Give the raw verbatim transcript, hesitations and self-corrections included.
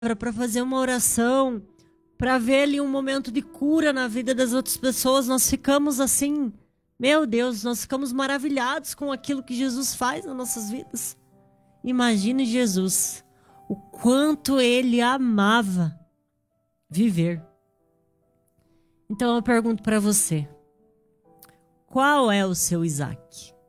para fazer uma oração, para ver ali um momento de cura na vida das outras pessoas, nós ficamos assim, meu Deus, nós ficamos maravilhados com aquilo que Jesus faz nas nossas vidas. Imagine Jesus, o quanto ele amava viver. Então eu pergunto para você, qual é o seu Isaac?